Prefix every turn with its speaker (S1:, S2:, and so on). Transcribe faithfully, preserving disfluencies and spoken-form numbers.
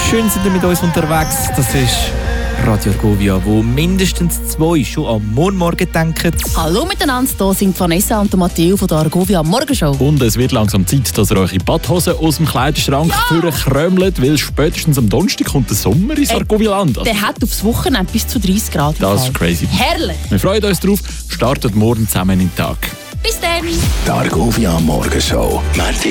S1: Schön sind ihr mit uns unterwegs. Das ist Radio Argovia, wo mindestens zwei schon am Morgen denken.
S2: Hallo miteinander, hier sind Vanessa und Matteo von der Argovia Morgenshow.
S3: Und es wird langsam Zeit, dass ihr eure Badhosen aus dem Kleiderschrank ja. krömelt, weil spätestens am Donnerstag kommt der Sommer ins Argovia-Land.
S2: Der hat aufs Wochenende bis zu dreißig Grad.
S3: Das ist crazy.
S2: Herrlich.
S3: Wir freuen uns drauf. Startet morgen zusammen in den Tag.
S2: Bis dann.
S4: Die Argovia Morgenshow.